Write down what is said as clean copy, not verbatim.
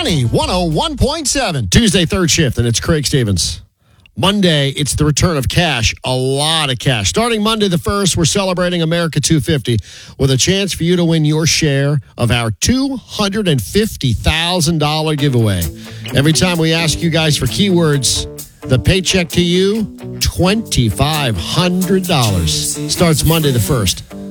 Money 101.7. Tuesday, third shift, and it's Craig Stevens. Monday, it's the return of cash, a lot of cash. Starting Monday the 1st, we're celebrating America 250 with a chance for you to win your share of our $250,000 giveaway. Every time we ask you guys for keywords, the paycheck to you, $2,500. Starts Monday the 1st.